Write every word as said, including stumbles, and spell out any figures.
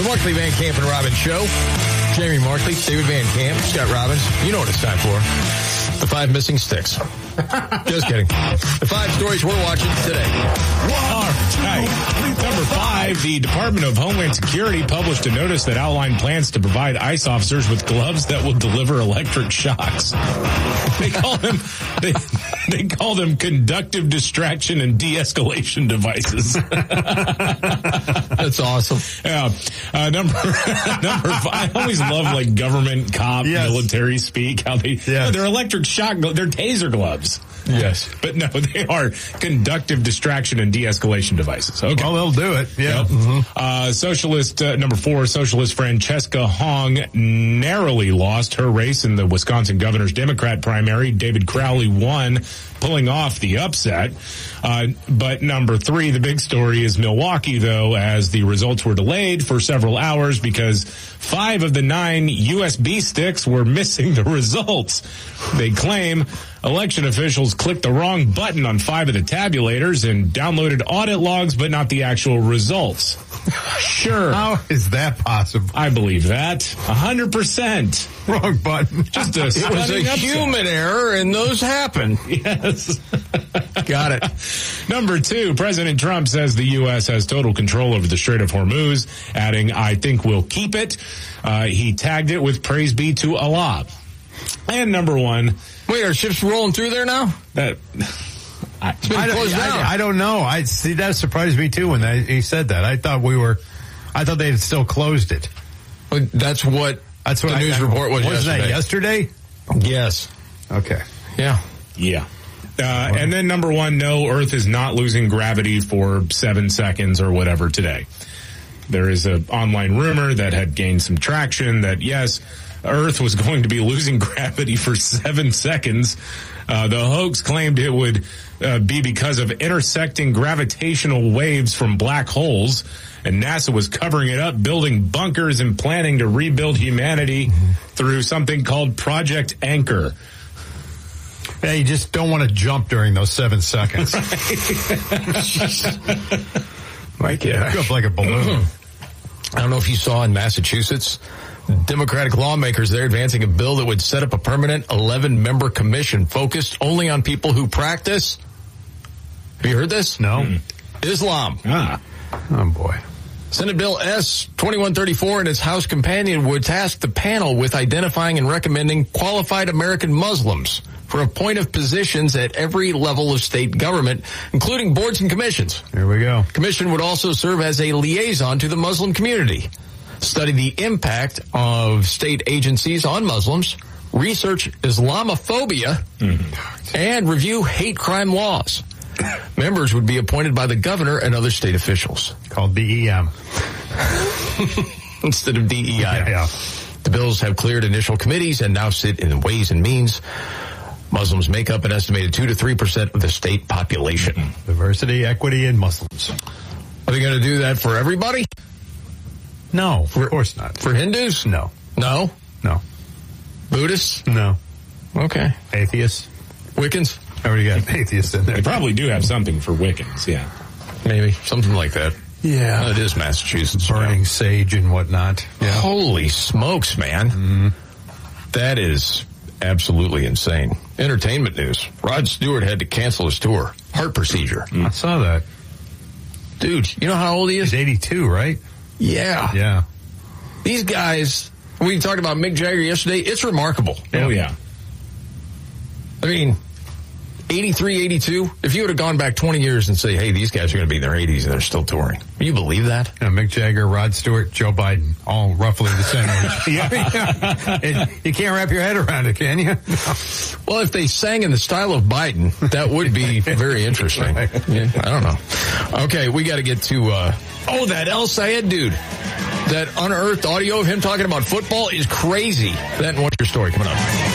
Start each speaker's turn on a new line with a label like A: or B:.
A: Markley, Van Camp, and Robbins Show. Jamie Markley, David Van Camp, Scott Robbins. You know what it's time for. The five missing sticks. Just kidding. The five stories we're watching today.
B: All right. Number five, the Department of Homeland Security published a notice that outlined plans to provide ICE officers with gloves that will deliver electric shocks. They call them they, they call them conductive distraction and de-escalation devices.
A: That's awesome.
B: Yeah. Uh, number number five. I always love like government cop
C: yes.
B: military speak. How they
C: yes.
B: no, they're electric shock. They're taser gloves.
A: Yes.
B: But no, they are conductive distraction and de-escalation devices. Okay.
C: Well, they'll do it. Yeah.
B: Yep.
C: Mm-hmm.
B: Uh, socialist, uh, number four, socialist Francesca Hong narrowly lost her race in the Wisconsin governor's Democrat primary. David Crowley won, pulling off the upset. Uh, but number three, the big story is Milwaukee, though, as the results were delayed for several hours because five of the nine U S B sticks were missing the results. They claim election officials clicked the wrong button on five of the tabulators and downloaded audit logs, but not the actual results. Sure.
C: How is that possible?
B: I believe that. A hundred percent.
C: Wrong button.
B: Just a
A: It was a
B: upset.
A: human error, and those happen.
B: Yes.
A: Got it.
B: Number two, President Trump says the U S has total control over the Strait of Hormuz, adding, I think we'll keep it. Uh, he tagged it with praise be to Allah. And number one.
A: Wait, are ships rolling through there now?
B: That I,
A: It's been
C: I
A: closed
C: don't,
A: down.
C: I, I don't know. I see that surprised me too when they, he said that. I thought we were, I thought they had still closed it.
A: Well, that's what,
C: That's what
A: the
C: I,
A: news
C: I,
A: report was
C: wasn't that
A: yesterday.
C: yesterday?
A: Yes.
C: Okay.
A: Yeah.
B: Yeah. Uh, and then number one, no, Earth is not losing gravity for seven seconds or whatever today. There is an online rumor that had gained some traction that, yes, Earth was going to be losing gravity for seven seconds. Uh, the hoax claimed it would uh, be because of intersecting gravitational waves from black holes, and NASA was covering it up, building bunkers and planning to rebuild humanity mm-hmm. through something called Project Anchor.
C: Yeah, you just don't want to jump during those seven seconds.
A: Like, yeah.
C: Go up like a balloon.
A: I don't know if you saw in Massachusetts, Democratic lawmakers there advancing a bill that would set up a permanent eleven-member commission focused only on people who practice. Have you heard this?
C: No.
A: Mm. Islam.
B: Ah.
C: Oh, boy.
A: Senate Bill S twenty-one thirty-four and its House companion would task the panel with identifying and recommending qualified American Muslims for appointive positions at every level of state government, including boards and commissions.
C: Here we go.
A: Commission would also serve as a liaison to the Muslim community, study the impact of state agencies on Muslims, research Islamophobia, mm-hmm. and review hate crime laws. Members would be appointed by the governor and other state officials.
C: Called D E M.
A: Instead of D E I.
C: Yeah, yeah.
A: The bills have cleared initial committees and now sit in Ways and Means. Muslims make up an estimated two to three percent of the state population.
C: Diversity, equity, and Muslims.
A: Are they going to do that for everybody?
C: No,
A: for,
C: of course not.
A: For Hindus?
C: No.
A: No?
C: No.
A: Buddhists?
C: No.
A: Okay.
C: Atheists?
A: Wiccans?
C: I already got atheists in there.
B: They probably do have something for Wiccans, yeah.
A: Maybe. Something like that.
C: Yeah.
A: Well, it is Massachusetts.
C: Burning
A: yeah.
C: sage and whatnot.
A: Yeah. Holy smokes, man.
C: Mm.
A: That is absolutely insane. Entertainment news. Rod Stewart had to cancel his tour. Heart procedure.
C: Mm. I saw that.
A: Dude, you know how old he is?
C: He's eighty-two, right?
A: Yeah.
C: Yeah.
A: These guys, we talked about Mick Jagger yesterday. It's remarkable.
B: Oh, yeah.
A: I mean, eighty-three, eighty-two, if you would have gone back twenty years and say, hey, these guys are going to be in their eighties and they're still touring. Can you believe that?
C: Yeah, Mick Jagger, Rod Stewart, Joe Biden, all roughly the same age. yeah. It, you can't wrap your head around it, can you?
A: Well, if they sang in the style of Biden, that would be very interesting.
C: Right.
A: Yeah, I don't know. Okay, we got to get to, uh, oh, that El Sayed dude. That unearthed audio of him talking about football is crazy. That and what's your story coming up?